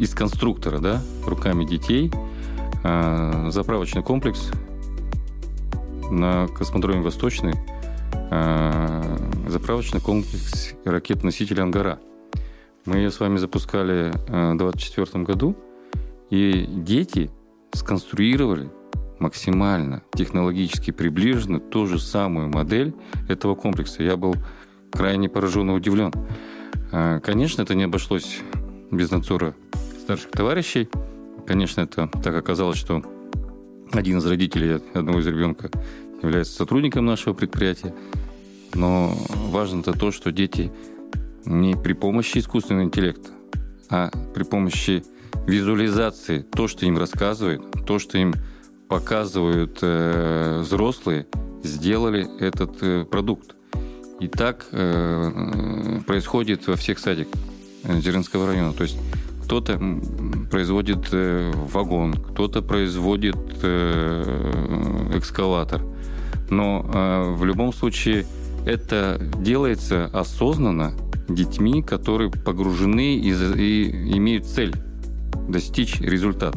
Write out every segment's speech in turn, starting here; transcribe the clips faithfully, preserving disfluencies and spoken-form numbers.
из конструктора, да, руками детей, заправочный комплекс на космодроме «Восточный», заправочный комплекс ракет-носителя «Ангара». Мы ее с вами запускали в двадцать четвёртом году, и дети сконструировали максимально технологически приближенно ту же самую модель этого комплекса. Я был крайне поражен и удивлен. Конечно, это не обошлось без надзора старших товарищей. Конечно, это так оказалось, что один из родителей одного из ребенка является сотрудником нашего предприятия. Но важно-то то, что дети не при помощи искусственного интеллекта, а при помощи визуализации, то, что им рассказывают, то, что им показывают э, взрослые, сделали этот э, продукт. И так э, происходит во всех садиках Дзержинского района. То есть кто-то производит э, вагон, кто-то производит э, экскаватор. Но э, в любом случае это делается осознанно детьми, которые погружены и, и имеют цель достичь результата.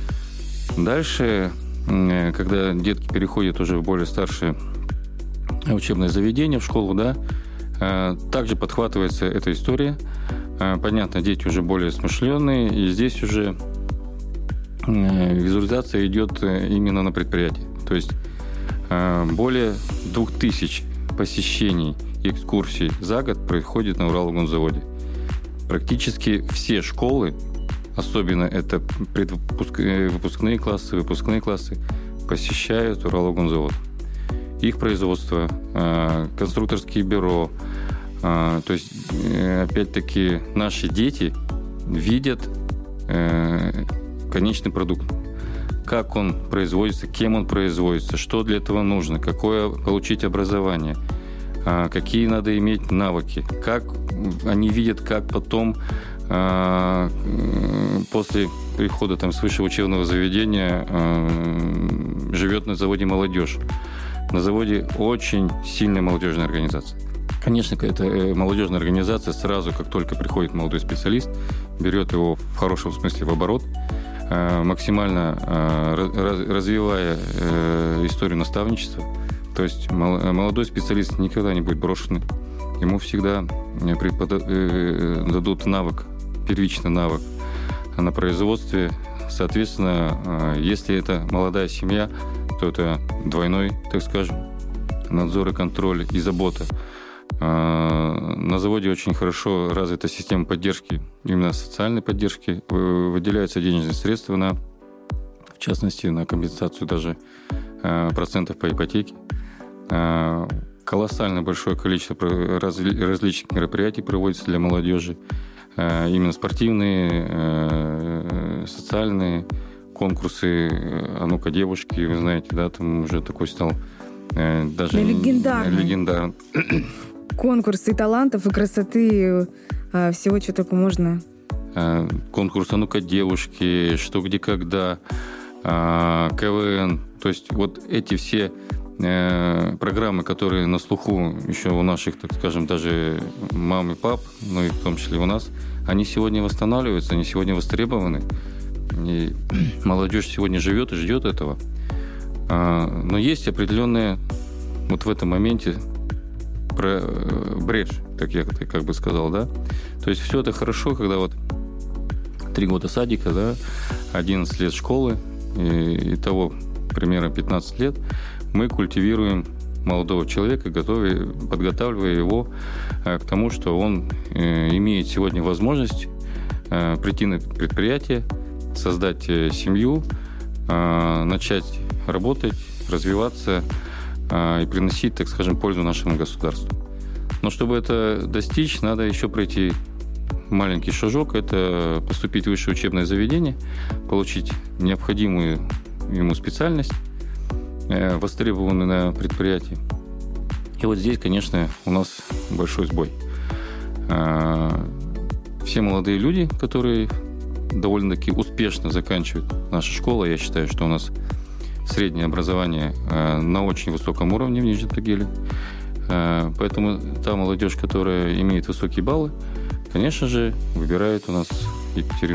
Дальше, когда детки переходят уже в более старшие учебное заведение, в школу, да, также подхватывается эта история. Понятно, дети уже более смышленые, и здесь уже визуализация идет именно на предприятии. То есть более двух тысяч посещений и экскурсий за год происходит на Уралвагонзаводе. Практически все школы, особенно это выпускные классы, выпускные классы, посещают Уралвагонзавод. Их производство, конструкторские бюро, то есть, опять-таки, наши дети видят конечный продукт. Как он производится, кем он производится, что для этого нужно, какое получить образование, какие надо иметь навыки, как они видят, как потом после прихода там, с высшего учебного заведения живет на заводе молодежь. На заводе очень сильная молодежная организация. Конечно, эта молодежная организация сразу, как только приходит молодой специалист, берет его в хорошем смысле в оборот, максимально развивая историю наставничества. То есть молодой специалист никогда не будет брошенный. Ему всегда дадут навык, первичный навык на производстве. Соответственно, если это молодая семья, то это двойной, так скажем, надзор и контроль и забота. На заводе очень хорошо развита система поддержки, именно социальной поддержки. Выделяются денежные средства на, в частности, на компенсацию даже процентов по ипотеке. Колоссально большое количество различных мероприятий проводится для молодежи. Именно спортивные, социальные конкурсы. А ну-ка, девушки, вы знаете, да, там уже такой стал даже легендарный. легендарный. Конкурсы талантов и красоты, всего, что только можно. Конкурс «А ну-ка, девушки», «Что, где, когда», КВН. То есть вот эти все программы, которые на слуху еще у наших, так скажем, даже мам и пап, ну и в том числе у нас, они сегодня восстанавливаются, они сегодня востребованы. И молодежь сегодня живет и ждет этого. Но есть определенные вот в этом моменте брешь, как я как бы сказал, да. То есть все это хорошо, когда вот три года садика, да, одиннадцать лет школы, и того примерно пятнадцать лет мы культивируем молодого человека, готовя, подготавливая его к тому, что он имеет сегодня возможность прийти на предприятие, создать семью, начать работать, развиваться и приносить, так скажем, пользу нашему государству. Но чтобы это достичь, надо еще пройти маленький шажок, это поступить в высшее учебное заведение, получить необходимую ему специальность, востребованную на предприятии. И вот здесь, конечно, у нас большой сбой. Все молодые люди, которые довольно-таки успешно заканчивают нашу школу, я считаю, что у нас среднее образование на очень высоком уровне в Нижнем Тагиле. Поэтому та молодежь, которая имеет высокие баллы, конечно же, выбирает у нас Екатеринбург